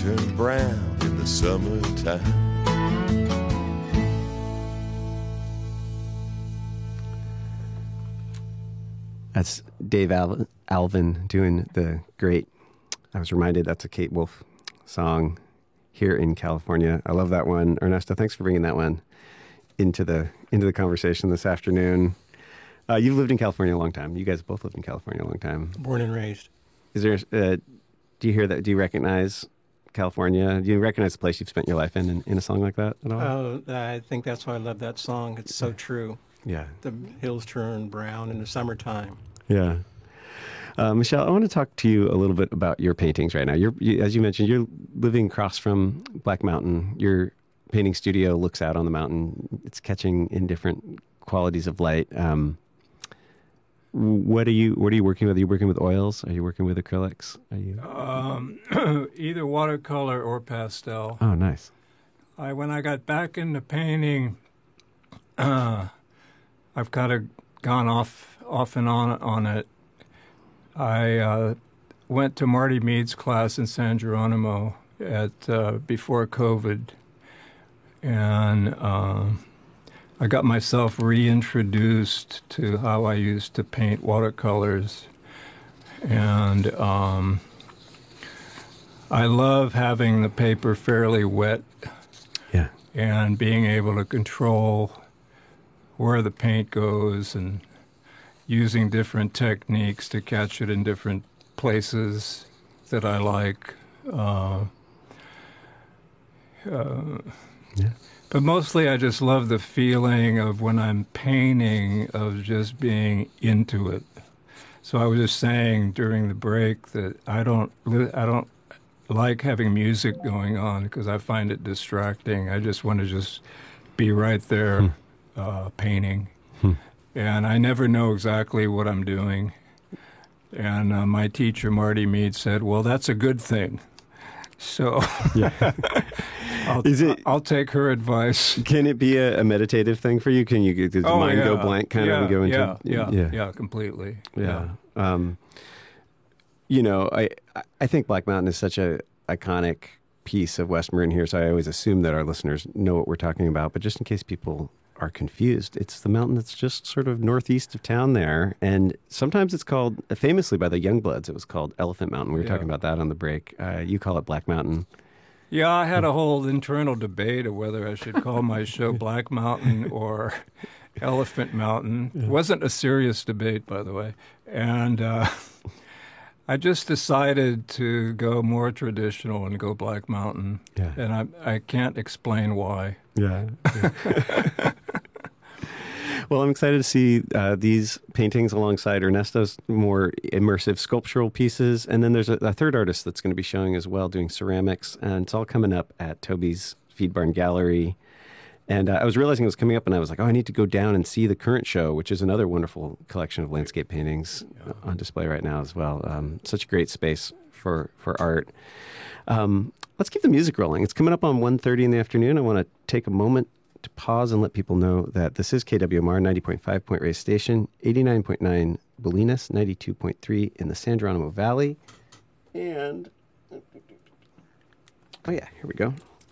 turn brown in the summertime. That's Dave Alvin doing the great, I was reminded that's a Kate Wolf song, Here in California. I love that one. Ernesto, thanks for bringing that one into the conversation this afternoon. You've lived in California a long time. You guys both lived in California a long time. Born and raised. Is there? Do you hear that? Do you recognize California? Do you recognize the place you've spent your life in a song like that at all? Oh, I think that's why I love that song. It's so true. Yeah. The hills turn brown in the summertime. Yeah. Michelle, I want to talk to you a little bit about your paintings right now. As you mentioned, you're living across from Black Mountain. Your painting studio looks out on the mountain. It's catching in different qualities of light. What are you working with? Are you working with oils? Are you working with acrylics? Are you either watercolor or pastel. Oh, nice. When I got back into painting, I've kind of gone off and on it. I went to Marty Mead's class in San Geronimo before COVID, and I got myself reintroduced to how I used to paint watercolors, and I love having the paper fairly wet, yeah, and being able to control where the paint goes and using different techniques to catch it in different places that I like. Yeah. But mostly I just love the feeling of when I'm painting of just being into it. So I was just saying during the break that I don't like having music going on because I find it distracting. I just want to just be right there painting. And I never know exactly what I'm doing. And my teacher, Marty Mead, said, well, that's a good thing. So yeah. I'll take her advice. Can it be a meditative thing for you? Can you does your mind go blank kind of and go into yeah, completely. Yeah. I think Black Mountain is such a iconic piece of West Marin here, so I always assume that our listeners know what we're talking about. But just in case people are confused, it's the mountain that's just sort of northeast of town there, and sometimes it's called, famously by the Youngbloods, it was called Elephant Mountain. We were talking about that on the break. You call it Black Mountain. Yeah, I had a whole internal debate of whether I should call my show Black Mountain or Elephant Mountain. It wasn't a serious debate, by the way, and I just decided to go more traditional and go Black Mountain, and I can't explain why. Yeah. Well, I'm excited to see these paintings alongside Ernesto's more immersive sculptural pieces. And then there's a third artist that's going to be showing as well, doing ceramics. And it's all coming up at Toby's Feed Barn Gallery. And I was realizing it was coming up, and I was like, oh, I need to go down and see the current show, which is another wonderful collection of landscape paintings on display right now as well. Such a great space for art. Let's keep the music rolling. It's coming up on 1:30 in the afternoon. I want to take a moment to pause and let people know that this is KWMR 90.5 Point Reyes Station, 89.9 Bolinas, 92.3 in the San Geronimo Valley. And, oh yeah, here we go.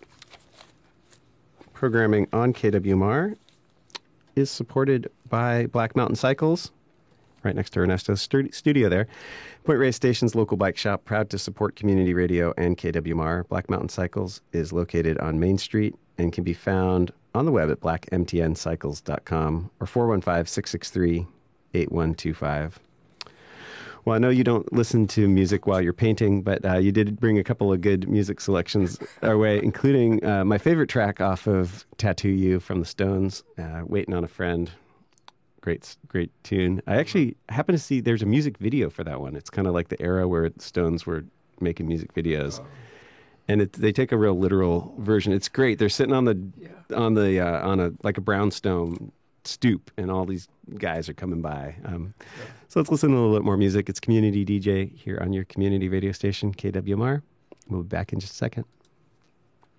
Programming on KWMR is supported by Black Mountain Cycles, right next to Ernesto's studio there. Point Reyes Station's local bike shop, proud to support community radio and KWMR. Black Mountain Cycles is located on Main Street and can be found on the web at blackmtncycles.com or 415-663-8125. Well, I know you don't listen to music while you're painting, but you did bring a couple of good music selections our way, including my favorite track off of Tattoo You from the Stones, Waiting on a Friend. Great tune. I actually happen to see there's a music video for that one. It's kind of like the era where the Stones were making music videos. And they take a real literal version. It's great. They're sitting on a like a brownstone stoop, and all these guys are coming by. So let's listen to a little bit more music. It's Community DJ here on your community radio station, KWMR. We'll be back in just a second.